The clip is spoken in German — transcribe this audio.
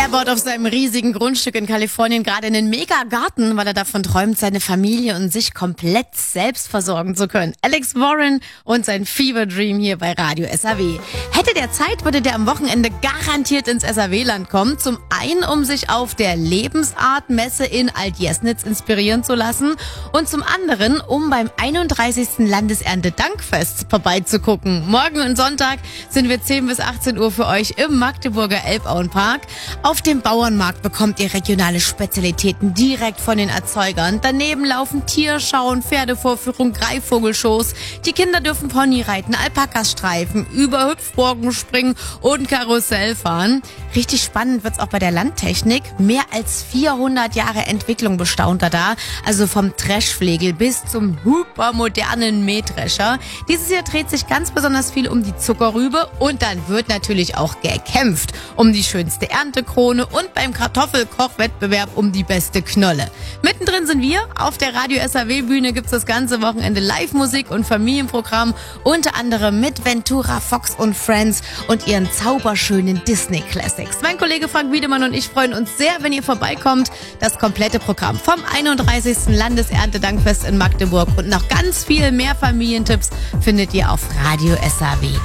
Er baut auf seinem riesigen Grundstück in Kalifornien gerade einen Mega-Garten, weil er davon träumt, seine Familie und sich komplett selbst versorgen zu können. Alex Warren und sein Fever Dream hier bei Radio SAW. Hätte der Zeit, würde der am Wochenende garantiert ins SAW-Land kommen. Zum einen, um sich auf der Lebensart-Messe in Altjesnitz inspirieren zu lassen und zum anderen, um beim 31. Landeserntedankfest vorbeizugucken. Morgen und Sonntag sind wir 10 bis 18 Uhr für euch im Magdeburger Elbauenpark. Auf dem Bauernmarkt bekommt ihr regionale Spezialitäten direkt von den Erzeugern. Daneben laufen Tierschauen, Pferdevorführung, Greifvogelshows. Die Kinder dürfen Pony reiten, Alpakas streifen, über Hüpfburgen springen und Karussell fahren. Richtig spannend wird's auch bei der Landtechnik. Mehr als 400 Jahre Entwicklung bestaunt er da. Also vom Dreschflegel bis zum hypermodernen Mähdrescher. Dieses Jahr dreht sich ganz besonders viel um die Zuckerrübe und dann wird natürlich auch gekämpft um die schönste Erntekrone und beim Kartoffelkochwettbewerb um die beste Knolle. Mittendrin sind wir. Auf der Radio SAW-Bühne gibt's das ganze Wochenende Live-Musik und Familienprogramm, unter anderem mit Ventura, Fox und Friends und ihren zauberschönen Disney-Classics. Mein Kollege Frank Wiedemann und ich freuen uns sehr, wenn ihr vorbeikommt. Das komplette Programm vom 31. Landeserntedankfest in Magdeburg und noch ganz viel mehr Familientipps findet ihr auf Radio SAW.